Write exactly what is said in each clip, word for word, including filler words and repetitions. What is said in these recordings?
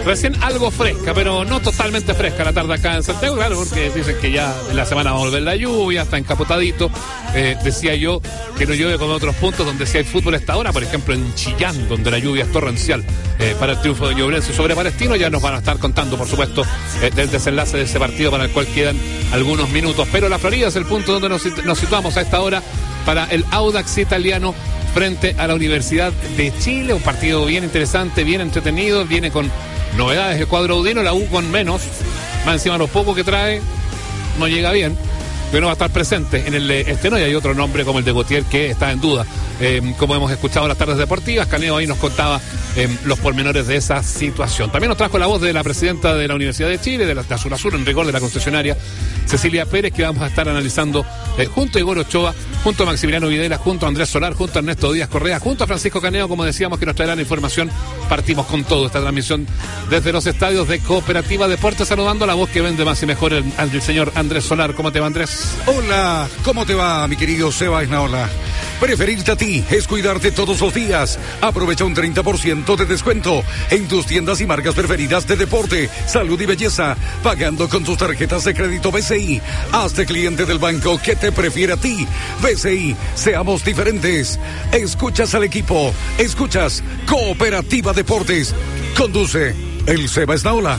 Recién algo fresca, pero no totalmente fresca la tarde acá en Santiago, claro, porque dicen que ya en la semana va a volver la lluvia, está encapotadito. Eh, decía yo que no llueve como en otros puntos donde sí hay fútbol a esta hora, por ejemplo en Chillán, donde la lluvia es torrencial eh, para el triunfo de Ñublense sobre Palestino. Ya nos van a estar contando, por supuesto, eh, del desenlace de ese partido para el cual quedan algunos minutos. Pero la Florida es el punto donde nos, nos situamos a esta hora para el Audax italiano frente a la Universidad de Chile. Un partido bien interesante, bien entretenido, viene con novedades el cuadro audino, la U con menos, más encima lo poco que trae no llega bien, pero no va a estar presente en el estreno, y hay otro nombre como el de Gautier que está en duda, eh, como hemos escuchado en las tardes deportivas. Caneo ahí nos contaba eh, los pormenores de esa situación. También nos trajo la voz de la presidenta de la Universidad de Chile, de la de Azul Azul, en rigor de la concesionaria, Cecilia Pérez, que vamos a estar analizando eh, junto a Igor Ochoa, junto a Maximiliano Videla, junto a Andrés Solar, junto a Ernesto Díaz Correa, junto a Francisco Caneo, como decíamos, que nos traerán información. Partimos con todo esta transmisión desde los estadios de Cooperativa Deportes, saludando a la voz que vende más y mejor, el, el señor Andrés Solar. ¿Cómo te va, Andrés? Hola, ¿cómo te va, mi querido Seba Esnaola? Preferirte a ti es cuidarte todos los días. Aprovecha un treinta por ciento de descuento en tus tiendas y marcas preferidas de deporte, salud y belleza, pagando con tus tarjetas de crédito B C I. Hazte cliente del banco que te prefiere a ti. B C I, seamos diferentes. Escuchas al equipo, escuchas Cooperativa Deportes. Conduce el Seba Esnaola.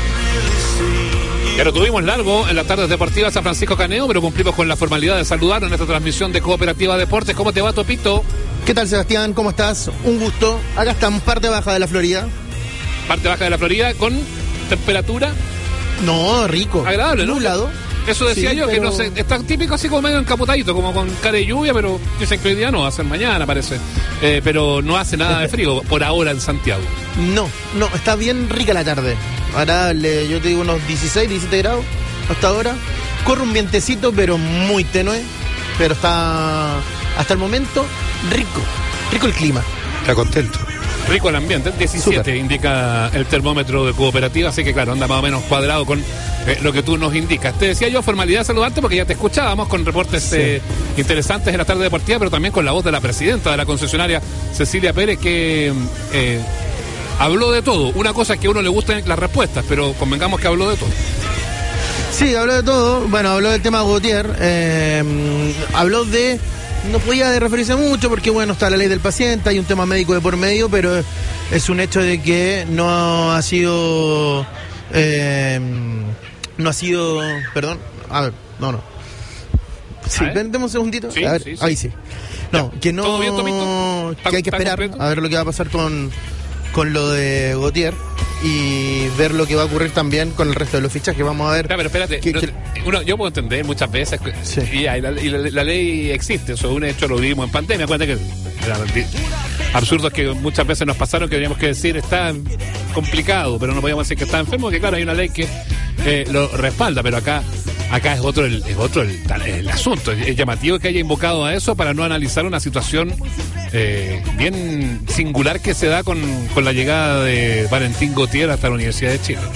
Ya lo tuvimos largo en las tardes deportivas a Francisco Caneo, pero cumplimos con la formalidad de saludar en esta transmisión de Cooperativa Deportes. ¿Cómo te va, Topito? ¿Qué tal, Sebastián? ¿Cómo estás? Un gusto. Acá estamos, parte baja de la Florida. Parte baja de la Florida, con temperatura... No, rico. Agradable, ¿no? Nublado. Eso decía sí, yo, pero... que no sé, está típico así como medio encapotadito, como con cara de lluvia, pero dicen que hoy día no, va a ser mañana, parece. Eh, pero no hace nada de frío por ahora en Santiago. No, no, está bien rica la tarde. Ahora le, yo te digo unos dieciséis, diecisiete grados hasta ahora. Corre un vientecito, pero muy tenue. Pero está, hasta el momento, rico. Rico el clima. Está contento. Rico el ambiente, diecisiete Super. Indica el termómetro de Cooperativa, así que claro, anda más o menos cuadrado con eh, lo que tú nos indicas. Te decía yo, formalidad de saludarte porque ya te escuchábamos con reportes sí. eh, interesantes en la tarde deportiva, pero también con la voz de la presidenta de la concesionaria, Cecilia Pérez, que eh, habló de todo. Una cosa es que a uno le gustan las respuestas, pero convengamos que habló de todo. Sí, habló de todo. Bueno, habló del tema Gautier, eh, habló de... No podía referirse mucho porque, bueno, está la ley del paciente, hay un tema médico de por medio, pero es un hecho de que no ha sido... Eh, no ha sido... Perdón, a ver, no, no. Sí, dame un segundito. Sí, a ver, sí, sí. ahí sí. No, que no... ¿Todo bien, Tomito? Que hay que esperar completo? A ver lo que va a pasar con, con lo de Gautier y ver lo que va a ocurrir también con el resto de los fichajes. Vamos a ver. Ya, pero espérate, que, no, que... Uno, yo puedo entender muchas veces que, sí. y, y, la, y la, la ley existe, eso es un hecho, lo vivimos en pandemia. Acuérdate que era absurdo, es que muchas veces nos pasaron que teníamos que decir está complicado, pero no podíamos decir que está enfermo, que claro, hay una ley que eh, lo respalda, pero acá acá es otro el, es otro el, el asunto. Es llamativo que haya invocado a eso para no analizar una situación eh, bien singular que se da con, con la llegada de Valentín Gautier hasta la Universidad de Chile.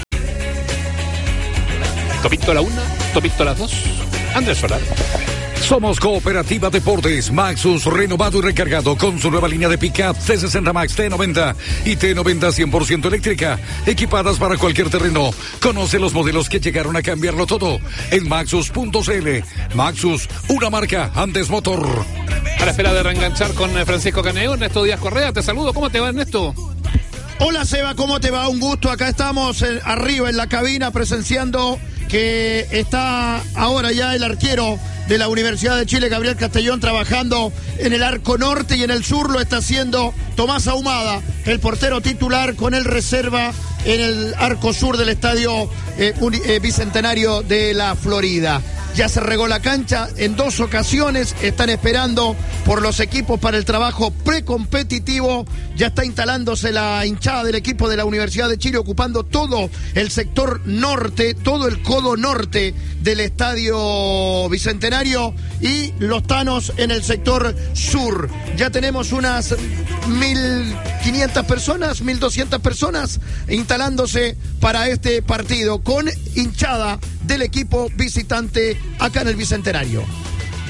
Topito a la una, Topito a las dos, Andrés Solar. Somos Cooperativa Deportes. Maxus renovado y recargado con su nueva línea de pick-up T sesenta Max, T noventa y T noventa cien por ciento eléctrica, equipadas para cualquier terreno. Conoce los modelos que llegaron a cambiarlo todo en maxus punto c l. Maxus, una marca Andes Motor. A la espera de reenganchar con Francisco Caneo, Ernesto Díaz Correa, te saludo. ¿Cómo te va, Ernesto? Hola, Seba, ¿cómo te va? Un gusto. Acá estamos eh, arriba en la cabina presenciando que está ahora ya el arquero de la Universidad de Chile, Gabriel Castellón, trabajando en el arco norte, y en el sur lo está haciendo Tomás Ahumada, el portero titular, con el reserva en el arco sur del estadio eh, eh, Bicentenario de la Florida. Ya se regó la cancha en dos ocasiones, están esperando por los equipos para el trabajo precompetitivo. Ya está instalándose la hinchada del equipo de la Universidad de Chile, ocupando todo el sector norte, todo el codo norte del estadio Bicentenario, y los tanos en el sector sur. Ya tenemos unas mil quinientas personas, mil doscientas personas instalándose para este partido, con hinchada del equipo visitante acá en el Bicentenario.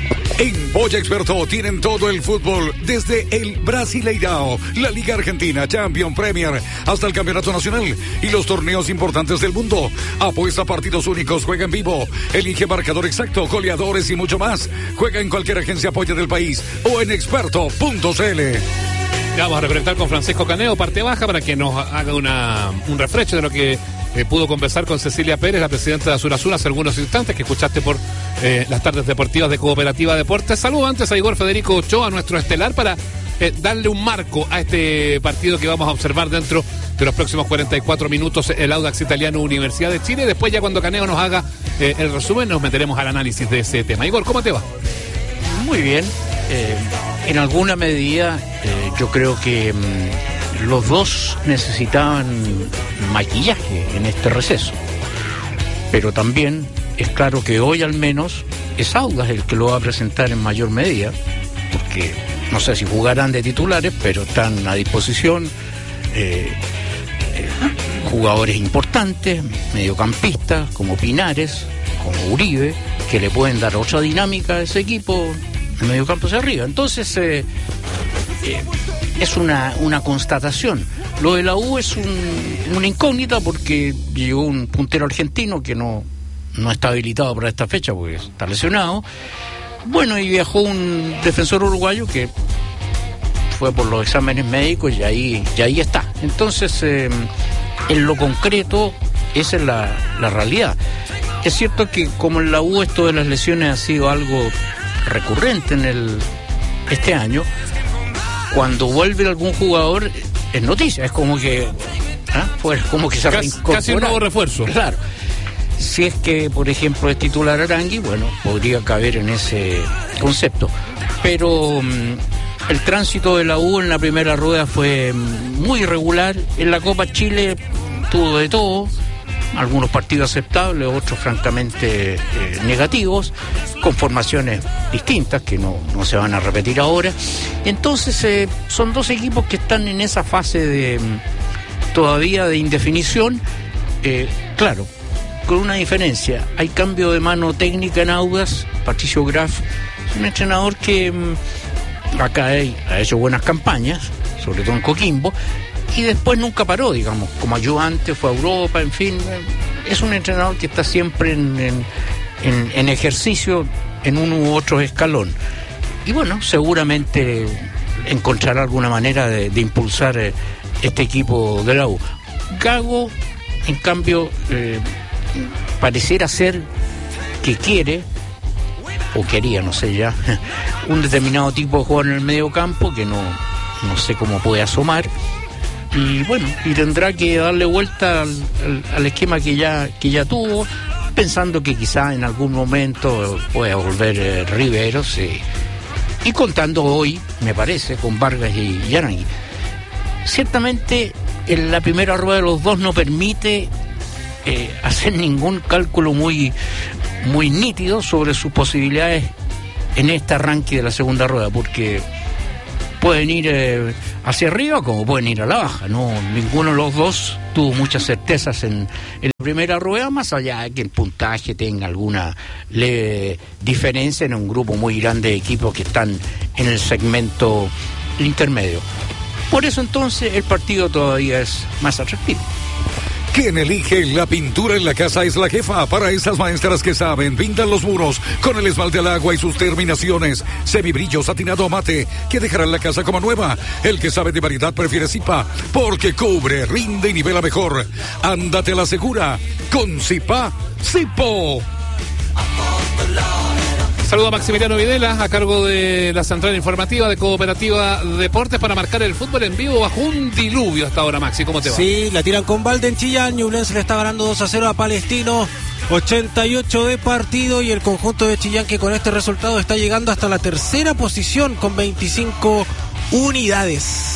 En Boya Experto tienen todo el fútbol, desde el Brasileirao, la Liga Argentina, Champions, Premier, hasta el Campeonato Nacional y los torneos importantes del mundo. Apuesta a partidos únicos, juega en vivo, elige marcador exacto, goleadores y mucho más. Juega en cualquier agencia apoyo del país o en experto punto c l. Ya vamos a reconectar con Francisco Caneo, parte baja, para que nos haga una, un refresco de lo que eh, pudo conversar con Cecilia Pérez, la presidenta de Azul Azul, hace algunos instantes, que escuchaste por eh, las tardes deportivas de Cooperativa Deportes. Saludo antes a Igor Federico Ochoa, nuestro estelar, para eh, darle un marco a este partido que vamos a observar dentro de los próximos cuarenta y cuatro minutos, el Audax Italiano Universidad de Chile. Después, ya cuando Caneo nos haga eh, el resumen, nos meteremos al análisis de ese tema. Igor, ¿cómo te va? Muy bien. Eh, en alguna medida, eh, yo creo que mmm, los dos necesitaban maquillaje en este receso. Pero también es claro que hoy al menos es Audax el que lo va a presentar en mayor medida, porque no sé si jugarán de titulares, pero están a disposición eh, eh, jugadores importantes, mediocampistas como Pinares, como Uribe, que le pueden dar otra dinámica a ese equipo el medio campo hacia arriba. Entonces eh, eh, es una, una constatación. Lo de la U es un, una incógnita, porque llegó un puntero argentino que no, no está habilitado para esta fecha porque está lesionado. Bueno, y viajó un defensor uruguayo que fue por los exámenes médicos y ahí, y ahí está. Entonces, eh, en lo concreto, esa es la, la realidad. Es cierto que como en la U esto de las lesiones ha sido algo recurrente en el este año, cuando vuelve algún jugador es noticia, es como que ¿ah? pues como que se casi, casi un nuevo refuerzo. Claro. Si es que, por ejemplo, es titular Arangui, bueno, podría caber en ese concepto. Pero um, el tránsito de la U en la primera rueda fue muy irregular. En la Copa Chile tuvo de todo. Algunos partidos aceptables, otros francamente eh, negativos, con formaciones distintas que no, no se van a repetir ahora. Entonces eh, son dos equipos que están en esa fase de todavía de indefinición. Eh, claro, con una diferencia: hay cambio de mano técnica en Audax. Patricio Graf es un entrenador que mm, acá hay, ha hecho buenas campañas, sobre todo en Coquimbo, y después nunca paró, digamos, como ayudante, fue a Europa, en fin. Es un entrenador que está siempre en, en, en, en ejercicio en uno u otro escalón. Y bueno, seguramente encontrará alguna manera de, de impulsar eh, este equipo de la U. Gago, en cambio, eh, pareciera ser que quiere, o quería, no sé ya, un determinado tipo de jugador en el medio campo que no, no sé cómo puede asomar. Y bueno, y tendrá que darle vuelta al, al, al esquema que ya que ya tuvo, pensando que quizá en algún momento pueda volver eh, Riveros, eh, y contando hoy, me parece, con Vargas y, y Arangui. Ciertamente, en la primera rueda de los dos no permite eh, hacer ningún cálculo muy, muy nítido sobre sus posibilidades en este arranque de la segunda rueda, porque pueden ir eh, hacia arriba como pueden ir a la baja. No, ninguno de los dos tuvo muchas certezas en, en la primera rueda, más allá de que el puntaje tenga alguna leve diferencia en un grupo muy grande de equipos que están en el segmento intermedio. Por eso entonces el partido todavía es más atractivo. Quien elige la pintura en la casa es la jefa. Para esas maestras que saben, pintan los muros con el esmalte al agua y sus terminaciones semibrillo, satinado o mate, que dejarán la casa como nueva. El que sabe de variedad prefiere Zipa, porque cubre, rinde y nivela mejor. Ándate a la segura con Zipa Zipo. Saludo a Maximiliano Videla, a cargo de la central informativa de Cooperativa Deportes, para marcar el fútbol en vivo bajo un diluvio hasta ahora. Maxi, ¿cómo te va? Sí, la tiran con balde en Chillán. Ñublense le está ganando dos a cero a Palestino. ochenta y ocho de partido, y el conjunto de Chillán, que con este resultado está llegando hasta la tercera posición con veinticinco unidades.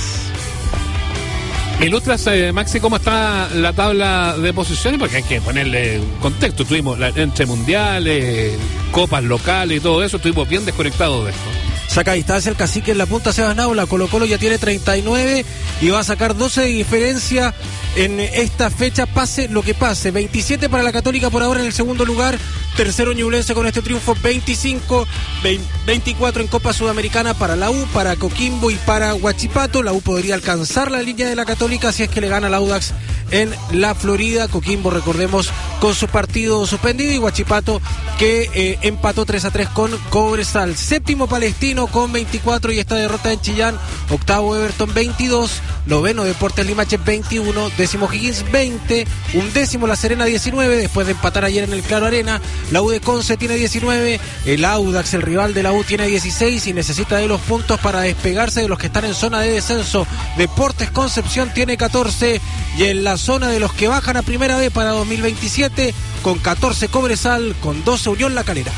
¿Me ilustras, eh, Maxi, cómo está la tabla de posiciones? Porque hay que ponerle contexto. Tuvimos la, entre mundiales, copas locales y todo eso, estuvimos bien desconectados de esto. saca distancia el Cacique en la punta, Sebas Naula. Colo Colo ya tiene treinta y nueve y va a sacar doce de diferencia en esta fecha, pase lo que pase. veintisiete para la Católica por ahora en el segundo lugar, tercero Ñublense con este triunfo, veinticinco, veinticuatro en Copa Sudamericana para la U, para Coquimbo y para Huachipato. La U podría alcanzar la línea de la Católica si es que le gana al Audax en la Florida. Coquimbo, recordemos, con su partido suspendido, y Huachipato que eh, empató tres a tres con Cobresal. Séptimo Palestino con veinticuatro y esta derrota en Chillán. Octavo Everton veintidós, noveno Deportes Limache veintiuno, décimo Higgins veinte, undécimo La Serena diecinueve, después de empatar ayer en el Claro Arena. La U de Conce tiene diecinueve, el Audax, el rival de la U, tiene dieciséis y necesita de los puntos para despegarse de los que están en zona de descenso. Deportes Concepción tiene catorce y en la zona de los que bajan a Primera B para dos mil veintisiete, con catorce Cobresal, con doce Unión La Calera.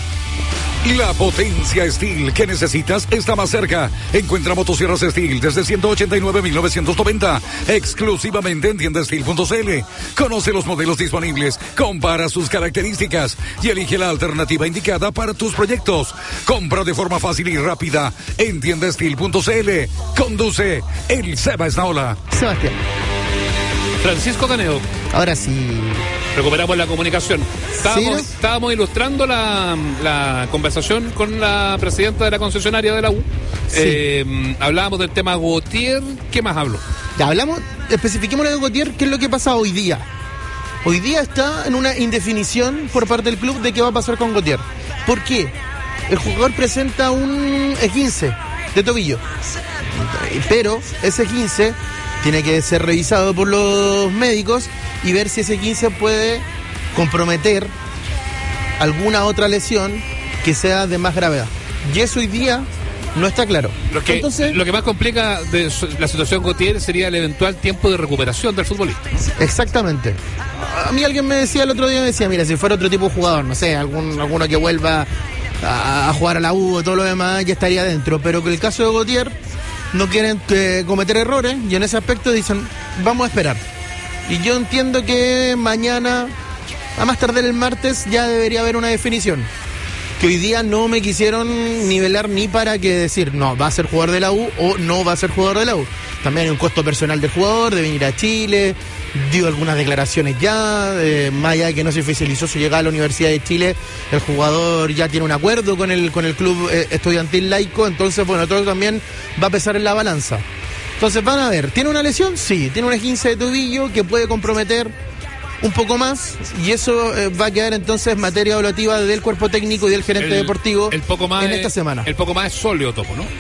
La potencia Steel que necesitas está más cerca. Encuentra motosierras Steel desde ciento ochenta y nueve mil novecientos noventa, exclusivamente en tienda steel punto c l. Conoce los modelos disponibles, compara sus características y elige la alternativa indicada para tus proyectos. Compra de forma fácil y rápida en tienda steel punto c l. Conduce el Seba Esnaola. Sebastián. Francisco Caneo. Ahora sí. Recuperamos la comunicación. Estábamos, ¿Sí, no? estábamos ilustrando la, la conversación con la presidenta de la concesionaria de la U. Sí. Eh, hablábamos del tema Gautier. ¿Qué más habló? Ya hablamos, especifiquemos de Gautier, qué es lo que pasa hoy día. Hoy día está en una indefinición por parte del club de qué va a pasar con Gautier. ¿Por qué? El jugador presenta un esguince de tobillo, pero ese esguince tiene que ser revisado por los médicos y ver si ese esguince puede comprometer alguna otra lesión que sea de más gravedad. Y eso hoy día no está claro. Lo que, Entonces, lo que más complica de la situación Gautier sería el eventual tiempo de recuperación del futbolista. exactamente. A mí alguien me decía el otro día, me decía, mira, si fuera otro tipo de jugador, no sé, algún, alguno que vuelva a, a jugar a la U o todo lo demás, ya estaría dentro. Pero que el caso de Gautier, no quieren eh, cometer errores y en ese aspecto dicen, vamos a esperar. Y yo entiendo que mañana, a más tardar el martes, ya debería haber una definición. Que hoy día no me quisieron nivelar ni para que decir, no, va a ser jugador de la U o no va a ser jugador de la U. También hay un costo personal del jugador, de venir a Chile, dio algunas declaraciones ya, eh, más allá de que no se oficializó su llegada a la Universidad de Chile, el jugador ya tiene un acuerdo con el, con el club eh, estudiantil laico, entonces bueno, todo también va a pesar en la balanza. Entonces van a ver, ¿tiene una lesión? Sí, tiene un esguince de tobillo que puede comprometer un poco más y eso eh, va a quedar entonces materia evaluativa del cuerpo técnico y del gerente El- deportivo el poco más en es- esta semana. El poco más es sólido, Topo, ¿no?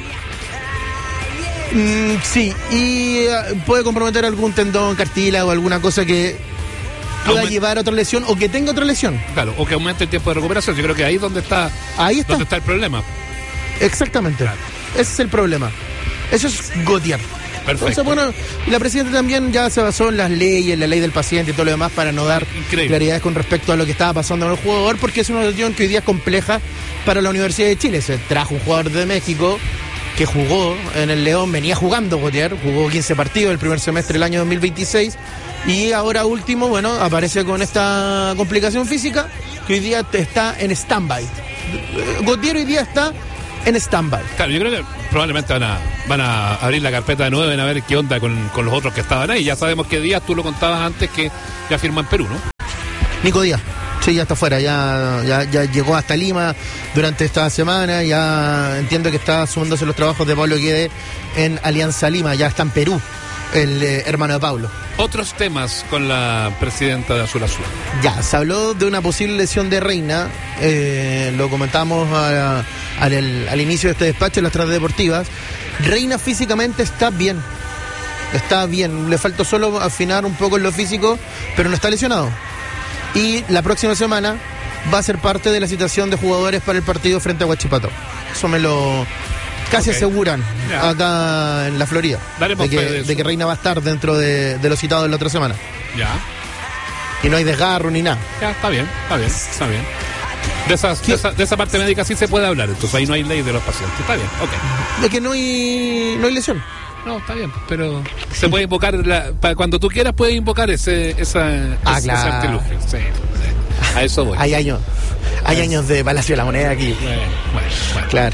Mm, sí, y eh, puede comprometer algún tendón, cartílago, alguna cosa que pueda Aument- llevar a otra lesión o que tenga otra lesión. Claro, o que aumente el tiempo de recuperación. Yo creo que ahí es donde está, Ahí está, donde está el problema. exactamente. Claro. Ese es el problema. Eso es Gautier. Perfecto. Entonces, bueno, y la presidenta también ya se basó en las leyes, la ley del paciente y todo lo demás para no dar Increíble. claridades con respecto a lo que estaba pasando con el jugador, porque es una situación que hoy día es compleja para la Universidad de Chile. Se trajo un jugador de México que jugó en el León, venía jugando Gautier, jugó quince partidos el primer semestre del año dos mil veintiséis y ahora último, bueno, aparece con esta complicación física que hoy día está en stand-by. Gautier hoy día está en stand-by. Claro, yo creo que probablemente van a, van a abrir la carpeta de nuevo, van a ver qué onda con, con los otros que estaban ahí. Ya sabemos que Díaz, tú lo contabas antes, que ya firma en Perú, ¿no? Nico Díaz, sí, ya está fuera, ya, ya, ya llegó hasta Lima durante esta semana, ya entiendo que está sumándose los trabajos de Pablo Guede en Alianza Lima, ya está en Perú, el eh, hermano de Pablo. Otros temas con la presidenta de Azul Azul. Ya, se habló de una posible lesión de Reina, eh, lo comentamos a- a- al, al inicio de este despacho en las tardes deportivas. Reina físicamente está bien, está bien, le falta solo afinar un poco en lo físico, pero no está lesionado. Y la próxima semana va a ser parte de la citación de jugadores para el partido frente a Huachipato. Eso me lo casi Ok. aseguran Ya. acá en la Florida, Daremos de fe de que, eso. de que Reina va a estar dentro de, de los citados de la otra semana. Ya, Y no hay desgarro ni nada. ya, está bien, está bien, está bien. De, esas, de, esa, de esa parte médica sí se puede hablar, entonces ahí no hay ley de los pacientes. Está bien, ok. De que no hay, no hay lesión. No, está bien, pero se puede invocar, la, para cuando tú quieras puedes invocar ese, esa, Ah, ese, claro. ese artilugio. Sí, sí. A eso voy. Hay años, hay años de Palacio de la Moneda aquí. Bueno, bueno, bueno. Claro.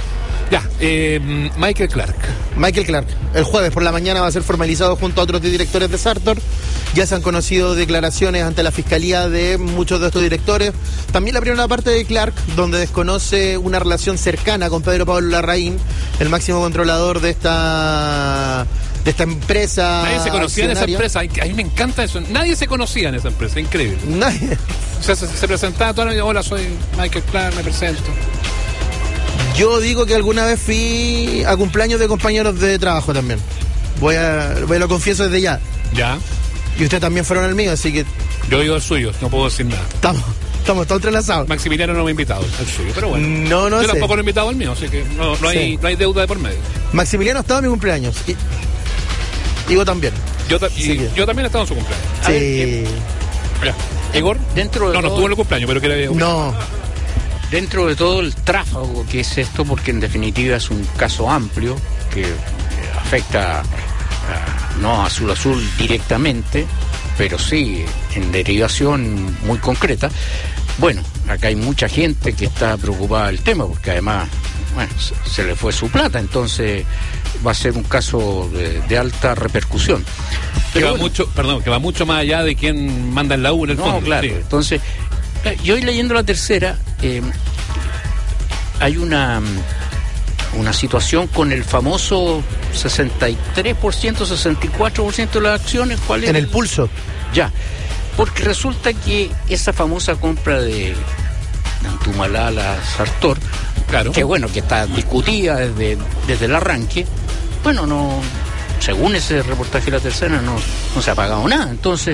Ya, eh, Michael Clark. Michael Clark, el jueves por la mañana va a ser formalizado junto a otros directores de Sartor. Ya se han conocido declaraciones ante la fiscalía de muchos de estos directores. También la primera parte de Clark, donde desconoce una relación cercana con Pedro Pablo Larraín, el máximo controlador de esta de esta empresa. Nadie se conocía en esa empresa. A mí me encanta eso. Nadie se conocía en esa empresa, increíble. Nadie. O sea, se, se presentaba toda la vida, hola, soy Michael Clark, me presento. Yo digo que alguna vez fui a cumpleaños de compañeros de trabajo también. Voy a, voy a lo confieso desde ya. Ya. Y ustedes también fueron al mío, así que Yo digo el suyo, no puedo decir nada. estamos, estamos todos entrelazados. Maximiliano no me ha invitado al suyo, pero bueno. No, no Yo sé. tampoco lo he invitado al mío, así que no, no, hay, Sí. no hay deuda de por medio. Maximiliano estaba en mi cumpleaños. Y, Digo también. Yo, ta- y Sí que- yo también he estado en su cumpleaños. Sí. ver, Ya. ¿Igor? Dentro de No, no todo- estuvo en el cumpleaños, pero que era... No. Dentro de todo el tráfago que es esto, porque en definitiva es un caso amplio que eh, afecta a- no a Azul Azul directamente, pero sí en derivación muy concreta. Bueno, acá hay mucha gente que está preocupada del tema, porque además, bueno, se, se le fue su plata, entonces va a ser un caso de, de alta repercusión. Que Pero va bueno, mucho, perdón, que va mucho más allá de quién manda en la U en el no, fondo. claro. Sí. Entonces, eh, yo hoy leyendo la tercera, eh, hay una, mm, una situación con el famoso sesenta y tres por ciento, sesenta y cuatro por ciento de las acciones. ¿Cuál es? En el pulso. Ya. Porque resulta que esa famosa compra de Antumalala Sartor, Claro. que bueno, que está discutida desde, desde el arranque, bueno, no, según ese reportaje de la tercera, no, no se ha pagado nada. Entonces,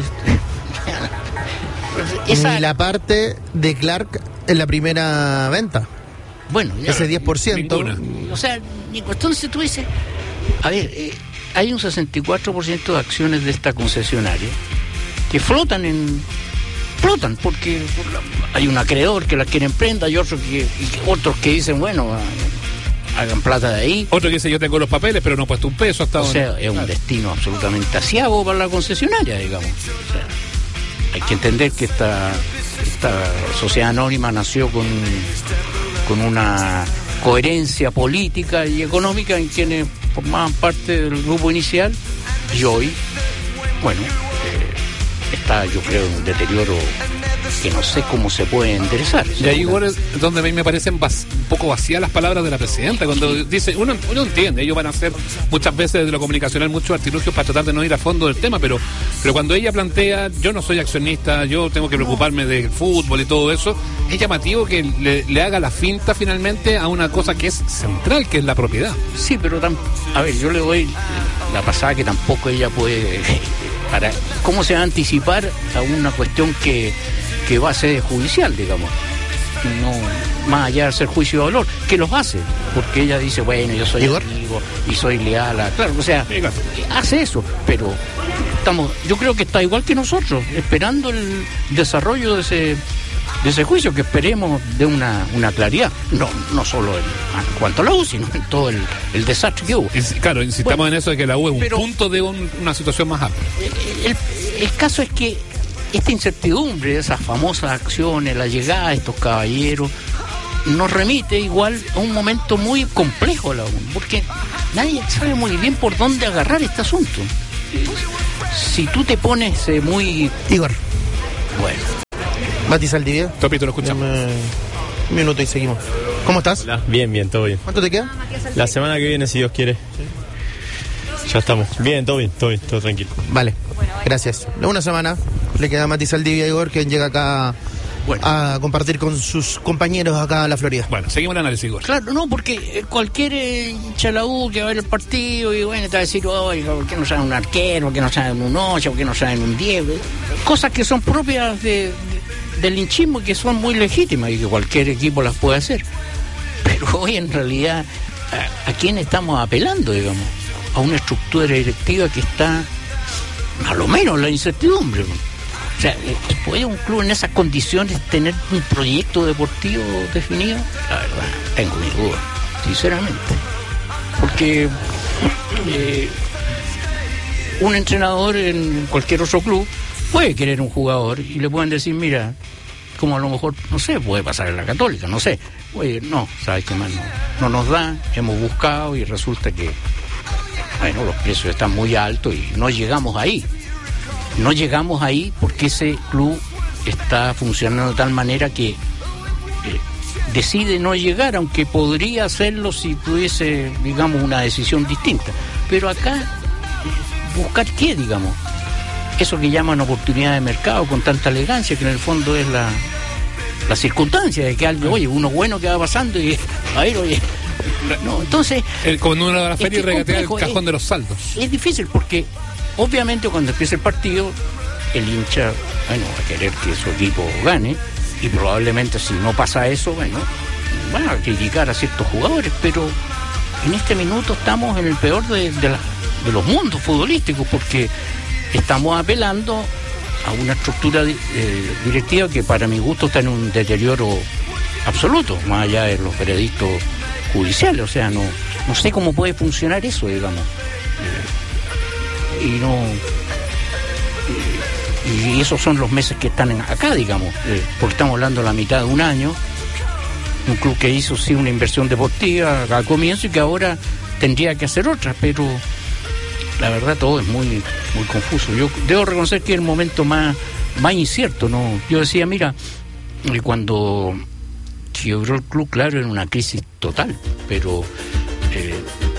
esa, Ni la parte de Clark en la primera venta. bueno, ya, Ese diez por ciento. Ninguna. o sea, Nico, entonces tú dices, a ver, eh, hay un sesenta y cuatro por ciento de acciones de esta concesionaria que flotan en flotan porque hay un acreedor que las quiere en prenda y otros que, y otros que dicen, bueno, ah, hagan plata de ahí. Otro que dice, yo tengo los papeles, pero no he puesto un peso hasta O ahora. sea, es un destino absolutamente asiago para la concesionaria, digamos. O sea, hay que entender que esta, esta sociedad anónima nació con, con una coherencia política y económica en quienes formaban parte del grupo inicial y hoy, bueno, eh, está, yo creo, en un deterioro que no sé cómo se puede enderezar. Y ahí, Igor, es donde a mí me parecen vac- un poco vacías las palabras de la presidenta. Cuando dice, uno, uno entiende, ellos van a hacer muchas veces desde lo comunicacional muchos artilugios para tratar de no ir a fondo del tema, pero, pero cuando ella plantea, yo no soy accionista, yo tengo que preocuparme del fútbol y todo eso, es llamativo que le, le haga la finta finalmente a una cosa que es central, que es la propiedad. Sí, pero tam- a ver, yo le doy la pasada que tampoco ella puede para cómo se va a anticipar a una cuestión que, que va a ser judicial, digamos. No, más allá de hacer juicio de valor, que los hace, porque ella dice, bueno, yo soy Igor. amigo y soy leal a... Claro, o sea, Sí, claro. hace eso, pero estamos, yo creo que está igual que nosotros, esperando el desarrollo de ese de ese juicio, que esperemos de una, una claridad, no no solo en, en cuanto a la U, sino en todo el, el desastre que hubo. Y, claro, insistamos Bueno, en eso de que la U es un pero- punto de un- una situación más amplia. El, el- el caso es que esta incertidumbre de esas famosas acciones, la llegada de estos caballeros, nos remite igual a un momento muy complejo de la U, porque nadie sabe muy bien por dónde agarrar este asunto. Si tú te pones eh, muy... Igor, Bueno, Mati Saldivia. Topito, lo escuchamos. Dame un minuto y seguimos. ¿Cómo estás? Hola, bien, bien, todo bien. ¿Cuánto te queda? La semana que viene, si Dios quiere. Ya estamos. Bien, todo bien, todo bien, todo tranquilo. Vale, gracias. Una semana le queda a Mati Saldivia, Igor, quien llega acá Bueno. a compartir con sus compañeros acá a la Florida. Bueno, seguimos el análisis, Igor. claro, no, porque eh, cualquier eh, hincha de la U que va a ver el partido y bueno, te va a decir, oiga, ¿por qué no saben un arquero? ¿Por qué no saben un ocho? ¿Por qué no saben un diez? Cosas que son propias de, de- del hinchismo y que son muy legítimas y que cualquier equipo las puede hacer. Pero hoy en realidad, ¿a, a quién estamos apelando, digamos? A una estructura directiva que está, a lo menos, en la incertidumbre. O sea, eh, ¿puede un club en esas condiciones tener un proyecto deportivo definido? La verdad, tengo mis dudas, sinceramente. Porque eh, un entrenador en cualquier otro club puede querer un jugador y le pueden decir, mira, como a lo mejor, no sé, puede pasar en la Católica, no sé. Oye, no, ¿sabes qué más? No, no nos da, hemos buscado y resulta que, bueno, los precios están muy altos y no llegamos ahí. No llegamos ahí porque ese club está funcionando de tal manera que eh, decide no llegar, aunque podría hacerlo si tuviese, digamos, una decisión distinta. Pero acá, ¿buscar qué, digamos? Eso que llaman oportunidad de mercado con tanta elegancia, que en el fondo es la, la circunstancia de que algo, oye, uno bueno que va pasando y, a ver, oye, no, entonces... El, como número de la feria y regatear el cajón es, de los saldos. Es difícil porque, obviamente, cuando empieza el partido, el hincha, bueno, va a querer que su equipo gane, y probablemente si no pasa eso, bueno, van a criticar a ciertos jugadores, pero en este minuto estamos en el peor de, de, la, de los mundos futbolísticos, porque estamos apelando a una estructura eh, directiva que para mi gusto está en un deterioro absoluto, más allá de los veredictos judiciales. O sea, no, no sé cómo puede funcionar eso, digamos. Eh, y no eh, y esos son los meses que están en, acá, digamos, eh, porque estamos hablando de la mitad de un año, un club que hizo sí una inversión deportiva al comienzo y que ahora tendría que hacer otra, pero la verdad todo es muy muy confuso. Yo debo reconocer que es el momento más, más incierto, ¿no? Yo decía, mira, cuando quebró el club, claro, era una crisis total, pero eh,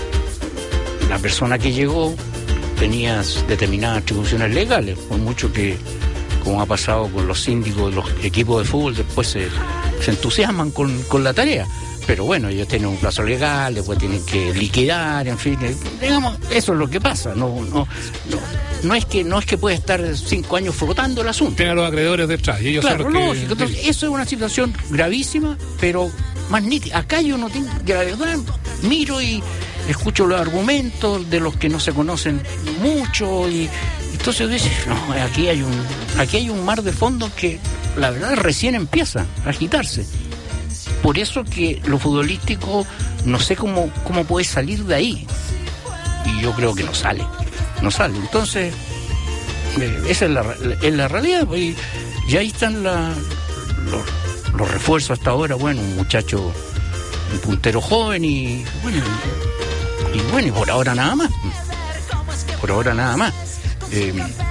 la persona que llegó tenía determinadas atribuciones legales, por mucho que, como ha pasado con los síndicos de los equipos de fútbol, después se, se entusiasman con, con la tarea. Pero bueno, ellos tienen un plazo legal, después tienen que liquidar, en fin, digamos, eso es lo que pasa. No, no, no, no es que no es que pueda estar cinco años flotando el asunto. Tienen a los acreedores detrás y ellos claro, son los que... lógico. Entonces, eso es una situación gravísima, pero más nítida. Acá yo no tengo, de la verdad, miro y escucho los argumentos de los que no se conocen mucho y entonces dices, no, aquí hay un, aquí hay un mar de fondo que la verdad recién empieza a agitarse. Por eso que lo futbolístico no sé cómo, cómo puede salir de ahí. Y yo creo que no sale. No sale. Entonces, eh, esa es la, es la realidad. Y, y ahí están la, los, los refuerzos hasta ahora. Bueno, un muchacho, un puntero joven y bueno, y, y bueno, y por ahora nada más. Por ahora nada más. Eh,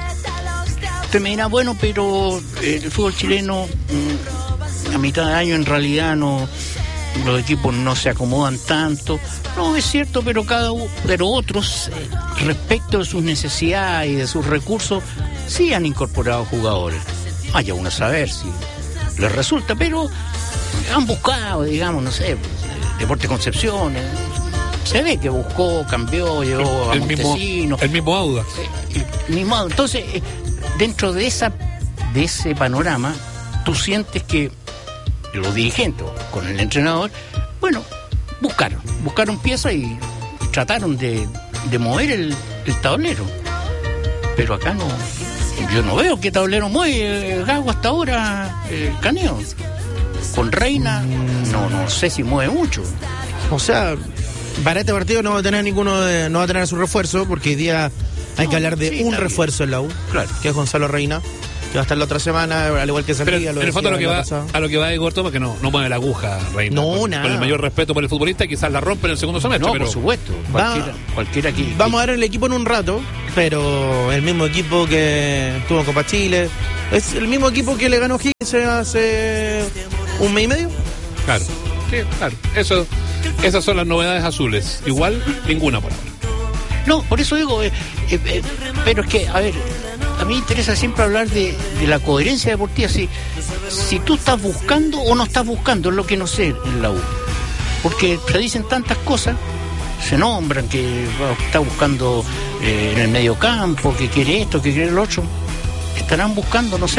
usted me dirá, bueno, pero eh, el fútbol chileno... Mm, a mitad de año en realidad no, los equipos no se acomodan tanto. No, es cierto, pero cada pero otros eh, respecto de sus necesidades y de sus recursos sí han incorporado jugadores. Vaya uno a saber si les resulta, pero han buscado, digamos, no sé, Deportes Concepción, eh, se ve que buscó, cambió, llevó el, a el Montesino. Mismo, el mismo Audax. Eh, el mismo, entonces, eh, dentro de esa de ese panorama, tú sientes que los dirigentes con el entrenador, bueno, buscaron, buscaron piezas y, y trataron de, de mover el, el tablero. Pero acá no, yo no veo qué tablero mueve Gago hasta ahora, eh, Caneo. Con Reina, no, no sé si mueve mucho. O sea, para este partido no va a tener ninguno de, no va a tener su refuerzo, porque hoy día hay no, que hablar de sí, un refuerzo bien. En la U, claro, que es Gonzalo Reina, que va a estar la otra semana, al igual que Santilla. Pero en el fondo lo que va, a lo que va de Igor Toma, que no, no mueve la aguja, Reina. No, con, nada. Con el mayor respeto por el futbolista, quizás la rompe en el segundo semestre. No, pero... por supuesto. Cualquiera, Va, cualquiera aquí. Vamos a ver el equipo en un rato, pero el mismo equipo que tuvo en Copa Chile, es el mismo equipo que le ganó Higgins hace un mes y medio. Claro, sí, claro. Eso, esas son las novedades azules. Igual, ninguna por ahora. No, por eso digo, eh, eh, eh, pero es que, a ver, a mí me interesa siempre hablar de, de la coherencia deportiva. Si, si tú estás buscando o no estás buscando, es lo que no sé en la U. Porque se dicen tantas cosas, se nombran que bueno, está buscando eh, en el medio campo, que quiere esto, que quiere el otro. Estarán buscando, no sé.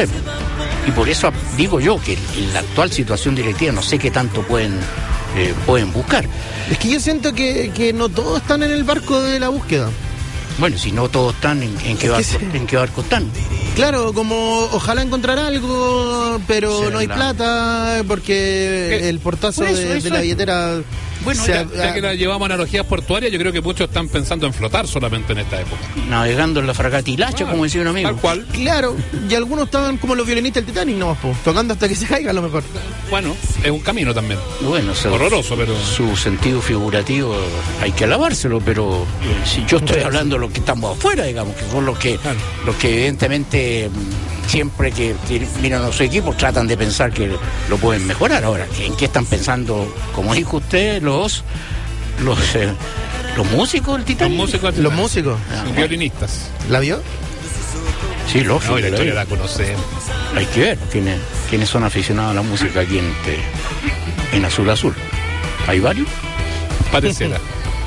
Y por eso digo yo que en la actual situación directiva no sé qué tanto pueden eh, pueden buscar. Es que yo siento que, que no todos están en el barco de la búsqueda. Bueno, si no todos están, ¿en, en, qué, barco, sí. ¿en qué barco están? Claro, como ojalá encontrar algo, pero Sí, no hay la... plata, porque ¿Qué? el portazo Por eso, de, eso de la es. billetera Bueno, Se ya, ha- Ya que la llevamos a analogías portuarias, yo creo que muchos están pensando en flotar solamente en esta época. navegando en la fragatilacha, Ah, como decía un amigo. Tal cual. Claro, y algunos estaban como los violinistas del Titanic nomás, po, tocando hasta que se caiga a lo mejor. Bueno, es un camino también. Bueno, su, Horroroso, pero... su sentido figurativo hay que alavárselo, pero eh, si yo estoy hablando de los que estamos afuera, digamos, que son los que, Claro. los que evidentemente mm, siempre que, que miran a su equipo tratan de pensar que lo pueden mejorar. Ahora, ¿en qué están pensando, como dijo usted, los los eh, los músicos del Los Titanic? músicos, Los músicos, Ah, los violinistas. ¿la vio? Sí, lógico. No, y la que historia lo la conocemos. hay. Hay que ver quiénes, quiénes son aficionados a la música aquí en, este- en Azul Azul. ¿Hay varios? Pareciera.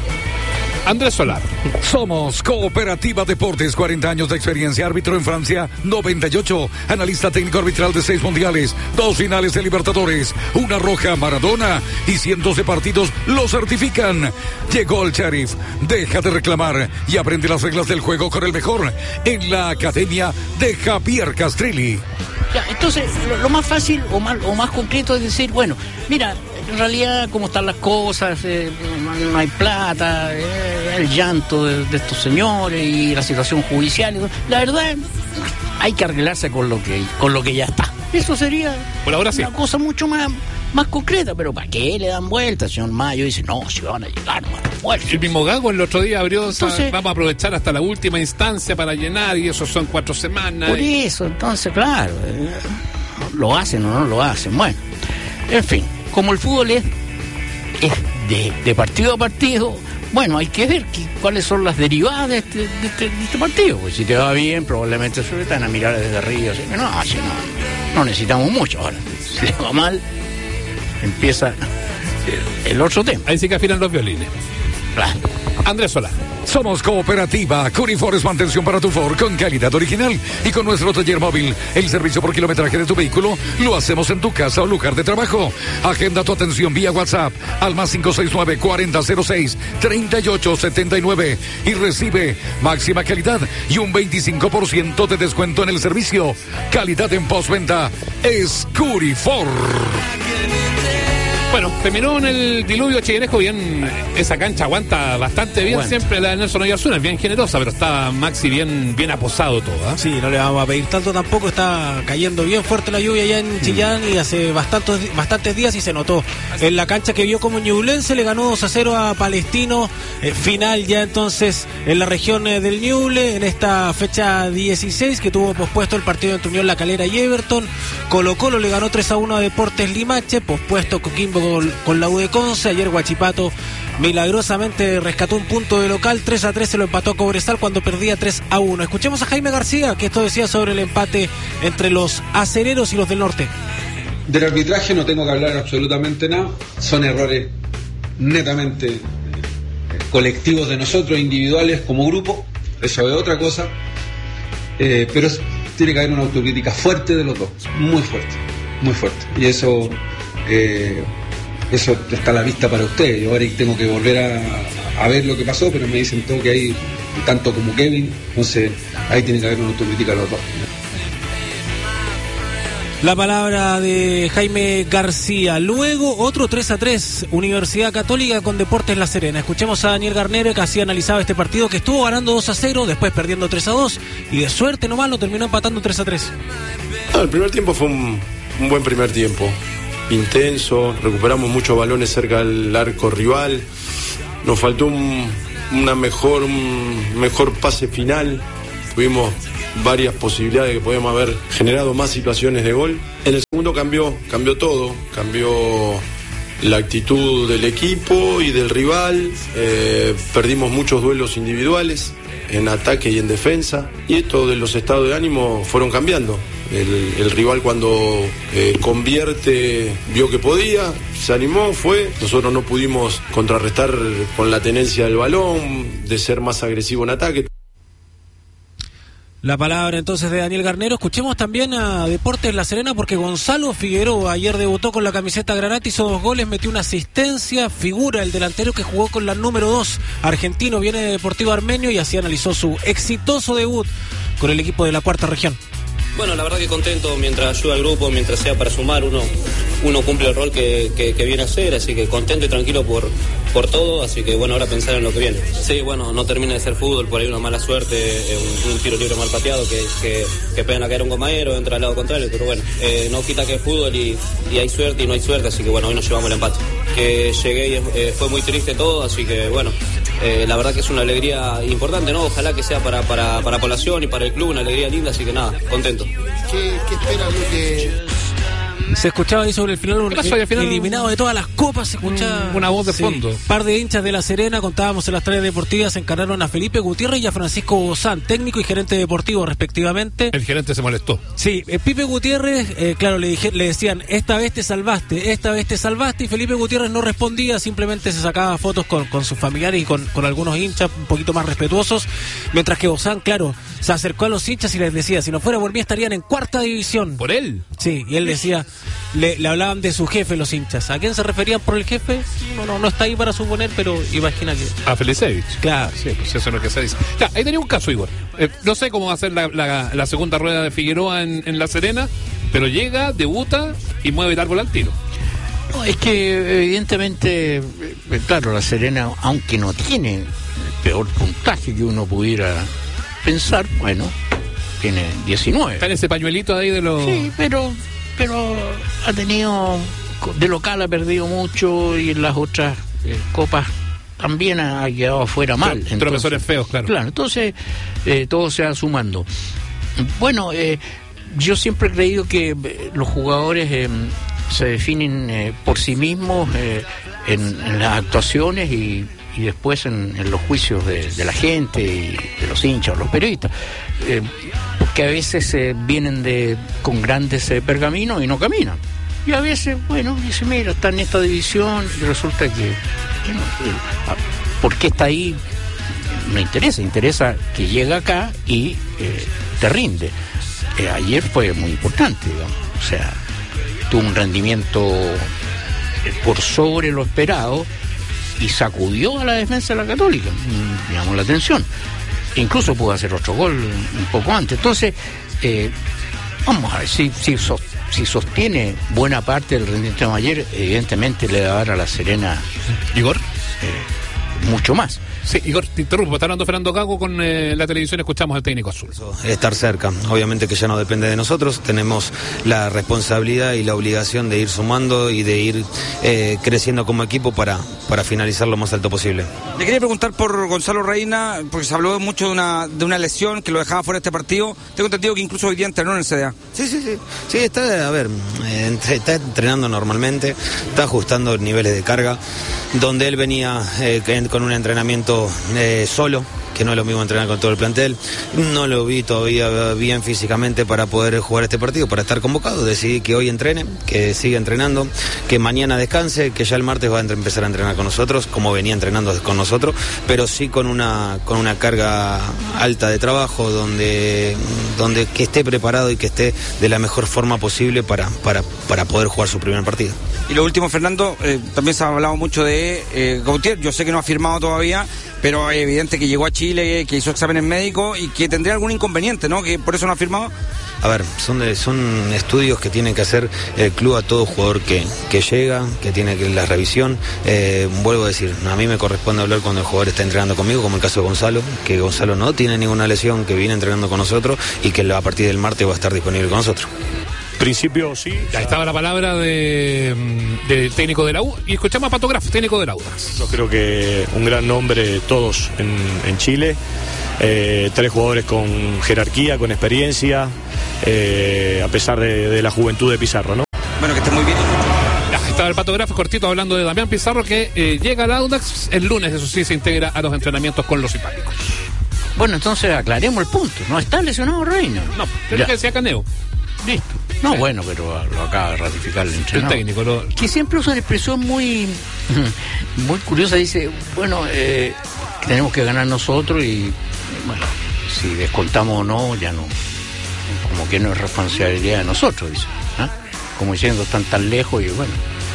Andrés Solar. Somos Cooperativa Deportes, cuarenta años de experiencia, árbitro en Francia, noventa y ocho, analista técnico arbitral de seis mundiales, dos finales de Libertadores, una roja Maradona y cientos de partidos lo certifican. Llegó el sheriff, deja de reclamar y aprende las reglas del juego con el mejor en la academia de Javier Castrilli. Ya, entonces, lo, lo más fácil o más, o más concreto es decir, bueno, mira, en realidad cómo están las cosas, eh, no, no hay plata, eh, el llanto de, de estos señores y la situación judicial. y todo. La verdad, hay que arreglarse con lo que con lo que ya está. Eso sería Por ahora sí. una cosa mucho más, más concreta, pero ¿para qué le dan vuelta? El señor Mayo dice, no, si van a llegar, no van a dar vuelta. El mismo Gago el otro día abrió, esa- Entonces- vamos a aprovechar hasta la última instancia para llenar y eso son cuatro semanas. Por y- eso, entonces, claro, eh, lo hacen o no lo hacen. Bueno, en fin, como el fútbol es, es de, de partido a partido, bueno, hay que ver que- cuáles son las derivadas de este, de este, de este partido. Pues si te va bien, probablemente se están a mirar desde arriba. Así que no, así no, no necesitamos mucho. Ahora, si le va mal, empieza el, el otro tema. Ahí sí que afinan los violines. Claro. Andrés Solar. Somos Cooperativa, Curifor es mantención para tu Ford con calidad original y con nuestro taller móvil, el servicio por kilometraje de tu vehículo, lo hacemos en tu casa o lugar de trabajo. Agenda tu atención vía WhatsApp al más cinco seis nueve, cuarenta cero seis, treinta y ocho setenta y nueve y recibe máxima calidad y un veinticinco por ciento de descuento en el servicio. Calidad en postventa es Curifor. Bueno, terminó en el diluvio chilleresco bien. Esa cancha aguanta bastante bien. Bueno. Siempre la de Nelson Oyarzuna es bien generosa, pero está Maxi bien, bien aposado todo. ¿ah? Sí, no le vamos a pedir tanto tampoco, está cayendo bien fuerte la lluvia allá en Chillán y hace bastantes, bastantes días y se notó en la cancha que vio como Ñublense, le ganó dos a cero a Palestino, eh, final ya entonces en la región eh, del Ñuble, en esta fecha dieciséis que tuvo pospuesto el partido entre Unión La Calera y Everton. Colo Colo le ganó tres a uno a Deportes Limache, pospuesto Coquimbo con, con la U de Conce. Ayer Huachipato milagrosamente rescató un punto de local, tres a tres se lo empató a Cobresal cuando perdía tres a uno. Escuchemos a Jaime García, que esto decía sobre el empate entre los acereros y los del norte. Del arbitraje no tengo que hablar absolutamente nada, son errores netamente colectivos de nosotros, individuales como grupo, eso es otra cosa, eh, pero es- tiene que haber una autocrítica fuerte de los dos, muy fuerte, muy fuerte, y eso eh, eso está a la vista para ustedes. Yo ahora tengo que volver a, a ver lo que pasó, pero me dicen todo que hay tanto como Kevin, entonces ahí tiene que haber una autocrítica de los dos. La palabra de Jaime García. Luego otro tres a tres, Universidad Católica con Deportes La Serena. Escuchemos a Daniel Garnero, que así analizaba este partido, que estuvo ganando dos a cero, después perdiendo tres a dos y de suerte nomás lo terminó empatando tres a tres. No, el primer tiempo fue un, un buen primer tiempo, intenso, recuperamos muchos balones cerca del arco rival, nos faltó un, una mejor, un mejor pase final, tuvimos varias posibilidades que podíamos haber generado más situaciones de gol. En el segundo cambió, cambió todo, cambió la actitud del equipo y del rival, eh, perdimos muchos duelos individuales en ataque y en defensa, y esto de los estados de ánimo fueron cambiando. El, el rival cuando eh, convierte vio que podía, se animó, fue. Nosotros no pudimos contrarrestar con la tenencia del balón, de ser más agresivo en ataque. La palabra entonces de Daniel Garnero. Escuchemos también a Deportes La Serena, porque Gonzalo Figueroa ayer debutó con la camiseta granate, hizo dos goles, metió una asistencia, figura el delantero que jugó con la número dos, argentino, viene de Deportivo Armenio, y así analizó su exitoso debut con el equipo de la cuarta región. Bueno, la verdad que contento mientras ayuda al grupo, mientras sea para sumar, uno uno cumple el rol que, que, que viene a hacer, así que contento y tranquilo por, por todo, así que bueno, ahora pensar en lo que viene. Sí, bueno, no termina de ser fútbol, por ahí una mala suerte, eh, un, un tiro libre mal pateado que, que, que pegan a caer un gomaero, entra al lado contrario, pero bueno, eh, no quita que es fútbol y, y hay suerte y no hay suerte, así que bueno, hoy nos llevamos el empate. Que llegué y eh, fue muy triste todo, así que bueno, eh, la verdad que es una alegría importante, ¿no? Ojalá que sea para, para, para población y para el club, una alegría linda, así que nada, contento. ¿Qué, qué esperas lo que...? Se escuchaba ahí sobre el final, un, pasó, al final eliminado de todas las copas, se escuchaba una voz de sí, fondo. Par de hinchas de La Serena, contábamos en las tareas deportivas, encarnaron a Felipe Gutiérrez y a Francisco Bozán, técnico y gerente deportivo respectivamente. El gerente se molestó. Sí, eh, Pipe Gutiérrez, eh, claro, le, dije, le decían, esta vez te salvaste, esta vez te salvaste, y Felipe Gutiérrez no respondía, simplemente se sacaba fotos con, con sus familiares y con, con algunos hinchas un poquito más respetuosos, mientras que Bozán, claro, se acercó a los hinchas y les decía, si no fuera por mí estarían en cuarta división. ¿Por él? Sí, y él decía, le, le hablaban de su jefe los hinchas. ¿A quién se referían por el jefe? No, no, no está ahí para suponer, pero imagina que... A Felicevich. Claro. Sí, pues eso es lo que se dice. Ya, ahí tenía un caso, Igor. Eh, no sé cómo va a ser la, la, la segunda rueda de Figueroa en, en La Serena, pero llega, debuta y mueve el árbol al tiro. No, es que evidentemente, eh, claro, La Serena, aunque no tiene el peor puntaje que uno pudiera pensar, bueno, tiene diecinueve. Está en ese pañuelito ahí de los... Sí, pero, pero ha tenido, de local ha perdido mucho y en las otras eh, copas también ha quedado afuera mal. Sí, tropezones feos, claro. Claro, entonces eh, todo se va sumando. Bueno, eh, yo siempre he creído que eh, los jugadores eh, se definen eh, por sí mismos eh, en, en las actuaciones y, y después en, en los juicios de, de la gente y de los hinchas, los periodistas, eh, porque a veces eh, vienen de con grandes eh, pergaminos y no caminan. Y a veces, bueno, dice, mira, está en esta división y resulta que, bueno, eh, ¿por qué está ahí? No interesa, interesa que llega acá y eh, te rinde. Eh, ayer fue muy importante, digamos, o sea, tuvo un rendimiento eh, por sobre lo esperado y sacudió a la defensa de la Católica, me llamó la atención. Incluso pudo hacer otro gol un poco antes. Entonces, eh, vamos a ver, si, si, sos, si sostiene buena parte del rendimiento de ayer, evidentemente le va a dar a La Serena, Igor, eh, mucho más. Sí, Igor, te interrumpo, está hablando Fernando Gago con eh, la televisión, escuchamos al técnico azul. Estar cerca, obviamente que ya no depende de nosotros, tenemos la responsabilidad y la obligación de ir sumando y de ir eh, creciendo como equipo para, para finalizar lo más alto posible. Le quería preguntar por Gonzalo Reina, porque se habló mucho de una, de una lesión que lo dejaba fuera de este partido. Tengo entendido que incluso hoy día entrenó en el C D A. Sí, sí, sí, sí, está, a ver, eh, está entrenando normalmente, está ajustando niveles de carga, donde él venía eh, con un entrenamiento Eh, solo, que no es lo mismo entrenar con todo el plantel. No lo vi todavía bien físicamente para poder jugar este partido, para estar convocado. Decidí que hoy entrene, que siga entrenando, que mañana descanse, que ya el martes va a empezar a entrenar con nosotros, como venía entrenando con nosotros, pero sí con una con una carga alta de trabajo, donde donde que esté preparado y que esté de la mejor forma posible para, para, para poder jugar su primer partido. Y lo último, Fernando, eh, también se ha hablado mucho de eh, Gautier. Yo sé que no ha firmado todavía, pero es evidente que llegó a Chile, que hizo exámenes médicos y que tendría algún inconveniente, ¿no? Que por eso no ha firmado. A ver, son de, son estudios que tiene que hacer el club a todo jugador que, que llega, que tiene que la revisión. Eh, vuelvo a decir, a mí me corresponde hablar cuando el jugador está entrenando conmigo, como el caso de Gonzalo, que Gonzalo no tiene ninguna lesión, que viene entrenando con nosotros y que a partir del martes va a estar disponible con nosotros. Principio, sí. Ya estaba la palabra de, del técnico de la U. Y escuchamos a Pato Graf, técnico de la U. Yo creo que un gran nombre todos en, en Chile. Eh, tres jugadores con jerarquía, con experiencia, eh, a pesar de, de la juventud de Pizarro, ¿no? Bueno, que esté muy bien. Ya, estaba el Pato Graf cortito hablando de Damián Pizarro, que eh, llega al Audax el lunes, eso sí, se integra a los entrenamientos con los simpáticos. Bueno, entonces aclaremos el punto. No está lesionado Reina. No, pero que decía Caneo. Listo. No, sí. Bueno, pero lo acaba de ratificar el entrenador. El técnico. Lo... Que siempre usa una expresión muy muy curiosa. Dice, bueno, eh, tenemos que ganar nosotros y, bueno, si descontamos o no, ya no. Como que no es responsabilidad de nosotros, dice. ¿Ah? Como diciendo, están tan lejos y, bueno,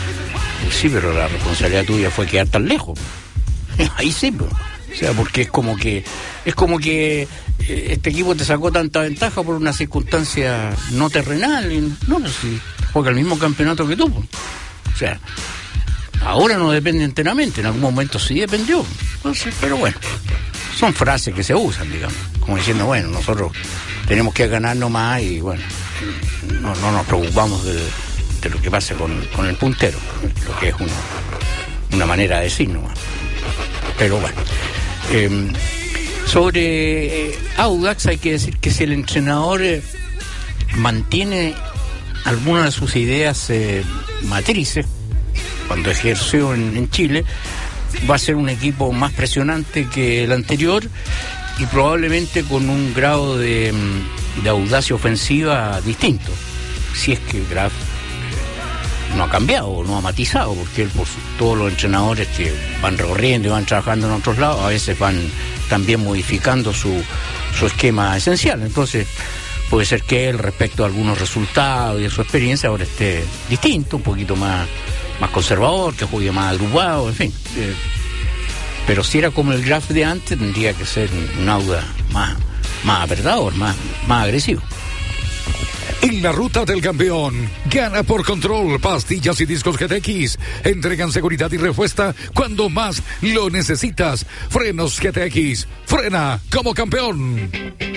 sí, pero la responsabilidad tuya fue quedar tan lejos. Ahí sí, pero... O sea, porque es como que es como que este equipo te sacó tanta ventaja por una circunstancia no terrenal. Y no, no, sí, juega el mismo campeonato que tú. O sea, ahora no depende enteramente, en algún momento sí dependió. Entonces, pero bueno, son frases que se usan, digamos, como diciendo, bueno, nosotros tenemos que ganar nomás y bueno, no, no nos preocupamos de, de lo que pasa con, con el puntero, lo que es una, una manera de decir nomás. Pero bueno, eh, sobre eh, Audax hay que decir que si el entrenador eh, mantiene algunas de sus ideas eh, matrices, cuando ejerció en, en Chile, va a ser un equipo más presionante que el anterior y probablemente con un grado de, de audacia ofensiva distinto, si es que Graf no ha cambiado, no ha matizado, porque él, por su, todos los entrenadores que van recorriendo y van trabajando en otros lados, a veces van también modificando su, su esquema esencial. Entonces puede ser que él, respecto a algunos resultados y de su experiencia, ahora esté distinto, un poquito más, más conservador, que juegue más agrupado, en fin. Eh, pero si era como el Graf de antes, tendría que ser un, un Auda más, más apretador, más, más agresivo. En la ruta del campeón, gana por Control, pastillas y discos G T X. Entregan seguridad y respuesta cuando más lo necesitas. Frenos G T X, frena como campeón.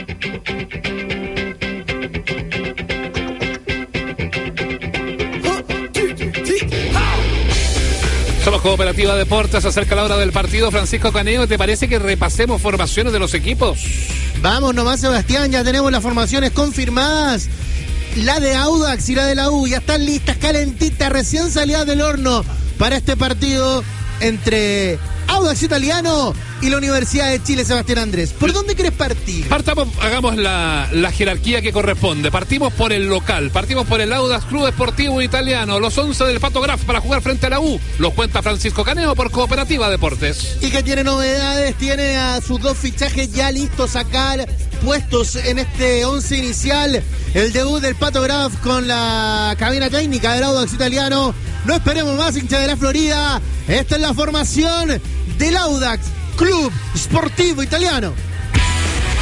Somos Cooperativa Deportes, se acerca la hora del partido. Francisco Caneo, ¿te parece que repasemos formaciones de los equipos? Vamos nomás, Sebastián, ya tenemos las formaciones confirmadas. La de Audax y la de la U ya están listas, calentitas, recién salidas del horno para este partido entre Audax Italiano y la Universidad de Chile. Sebastián Andrés, ¿por dónde querés partir? Partamos, hagamos la, la jerarquía que corresponde. Partimos por el local, partimos por el Audax Club Deportivo Italiano. Los once del Pato Graf para jugar frente a la U los cuenta Francisco Caneo por Cooperativa Deportes. Y que tiene novedades, tiene a sus dos fichajes ya listos acá, puestos en este once inicial. El debut del Pato Graf con la cabina técnica del Audax Italiano. No esperemos más, hincha de la Florida. Esta es la formación del Audax Club Sportivo Italiano.